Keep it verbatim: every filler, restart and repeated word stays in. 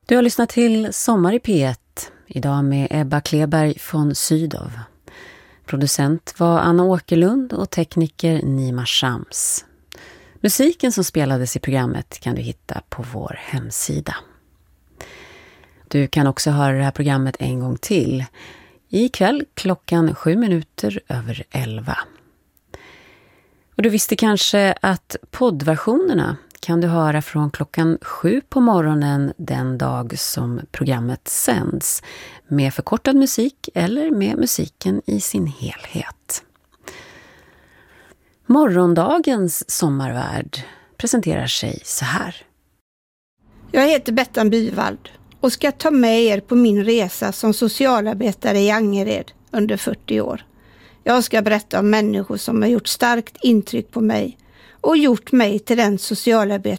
Du har lyssnat till Sommar i P ett, idag med Ebba Kleberg från Sydow. Producent var Anna Åkerlund och tekniker Nima Shams. Musiken som spelades i programmet kan du hitta på vår hemsida. Du kan också höra det här programmet en gång till. Ikväll klockan sju minuter över elva. Och du visste kanske att poddversionerna kan du höra från klockan sju på morgonen den dag som programmet sänds, med förkortad musik eller med musiken i sin helhet. Morgondagens sommarvärld presenterar sig så här. Jag heter Bettan Byvald och ska ta med er på min resa som socialarbetare i Angered under fyrtio år. Jag ska berätta om människor som har gjort starkt intryck på mig och gjort mig till den socialarbetare